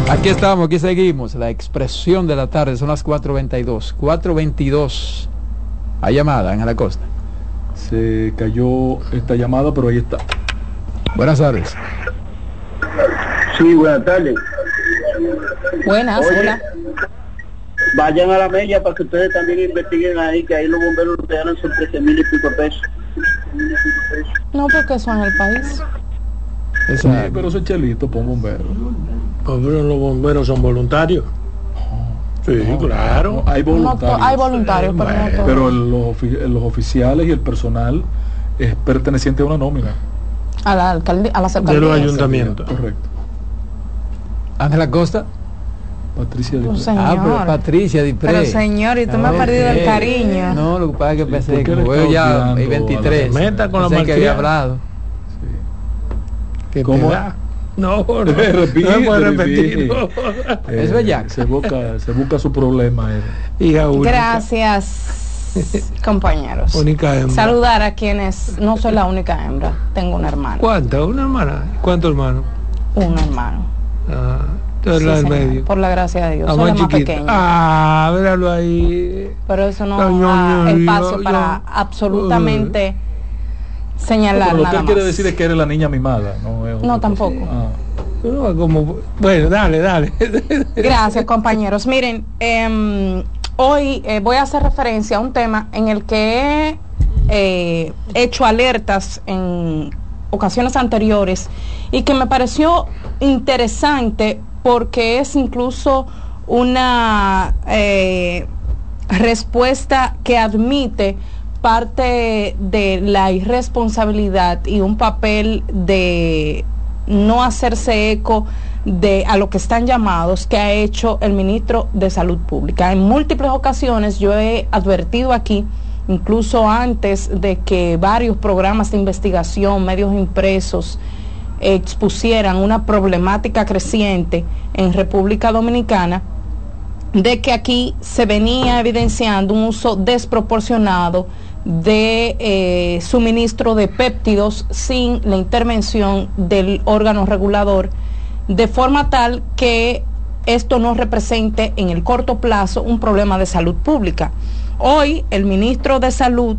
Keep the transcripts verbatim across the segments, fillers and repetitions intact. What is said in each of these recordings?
Aquí estamos, aquí seguimos. La expresión de la tarde son las cuatro veintidós. cuatro veintidós. Hay llamada, Ángela Costa. Se cayó esta llamada, pero ahí está. Buenas tardes. Sí, buenas tardes. Buenas, Oye, hola. Vayan a la media para que ustedes también investiguen ahí, que ahí los bomberos te ganan son trece mil y pico pesos. No, porque eso en el país. Sí, pero ese chelito pon bombero. Pero los bomberos son voluntarios. Sí, No, claro. no, hay voluntarios. No, hay voluntarios, pero no todos. Pero el- los, ofi- los oficiales y el personal es perteneciente a una nómina. A la alcaldía, a las De los alcaldías. ayuntamientos. Correcto. Ángela Costa. Patricia Un Dipré. señor. Ah, pero Patricia Dipré. Pero señor, y tú me has Ok. perdido el cariño. No, lo que pasa es que Sí, pensé ¿por qué que le como está veo ya olvidando hay a la veintitrés. meta con la pensé que había marquía? hablado. ¿Qué ¿Cómo? te da? No, no, Repite, no puedo repite. repetirlo. Eh, Es bellaca. Se busca, se busca su problema. eh. Hija única. Gracias, compañeros. Única hembra. Saludar a quienes, no soy la única hembra, tengo un hermano. ¿Cuántas? ¿Una hermana? ¿Cuántos hermanos? Un hermano. Ah, tú eres Sí, la del señor, medio. por la gracia de Dios, La soy la más más chiquita. pequeña. Ah, míralo ahí. Pero eso no Ay, no, da no, espacio yo- para yo- absolutamente señalar Pero lo que nada él quiere más. decir es que eres la niña mimada. No, es otra No, cosa. tampoco. Ah. No, como, bueno, dale, dale. Gracias, compañeros. Miren, eh, hoy eh, voy a hacer referencia a un tema en el que he eh, hecho alertas en ocasiones anteriores y que me pareció interesante porque es incluso una eh, respuesta que admite parte de la irresponsabilidad y un papel de no hacerse eco de a lo que están llamados que ha hecho el ministro de Salud Pública. En múltiples ocasiones yo he advertido aquí, incluso antes de que varios programas de investigación, medios impresos, expusieran una problemática creciente en República Dominicana, de que aquí se venía evidenciando un uso desproporcionado de eh, suministro de péptidos sin la intervención del órgano regulador, de forma tal que esto no represente en el corto plazo un problema de salud pública. Hoy el ministro de Salud,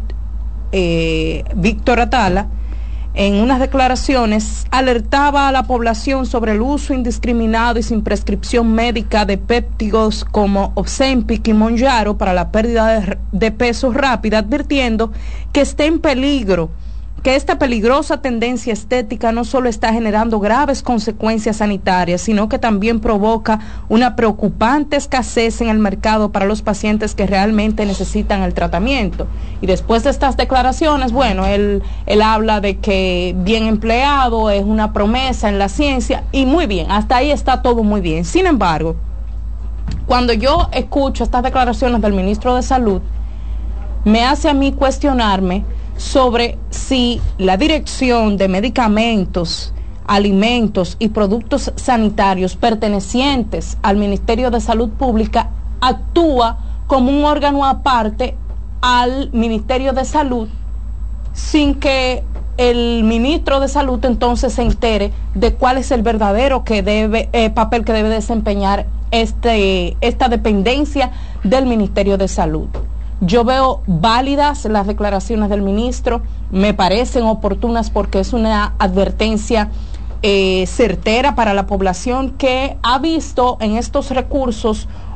eh, Víctor Atala, en unas declaraciones alertaba a la población sobre el uso indiscriminado y sin prescripción médica de péptidos como Ozempic y Mounjaro para la pérdida de, de peso rápida, advirtiendo que está en peligro, que esta peligrosa tendencia estética no solo está generando graves consecuencias sanitarias, sino que también provoca una preocupante escasez en el mercado para los pacientes que realmente necesitan el tratamiento. Y después de estas declaraciones, bueno, él, él habla de que bien empleado es una promesa en la ciencia, y muy bien, hasta ahí está todo muy bien. Sin embargo, cuando yo escucho estas declaraciones del ministro de Salud, me hace a mí cuestionarme sobre si la Dirección de Medicamentos, Alimentos y Productos Sanitarios pertenecientes al Ministerio de Salud Pública actúa como un órgano aparte al Ministerio de Salud, sin que el ministro de Salud entonces se entere de cuál es el verdadero que debe, eh, papel que debe desempeñar este, esta dependencia del Ministerio de Salud. Yo veo válidas las declaraciones del ministro, me parecen oportunas porque es una advertencia eh, certera para la población que ha visto en estos recursos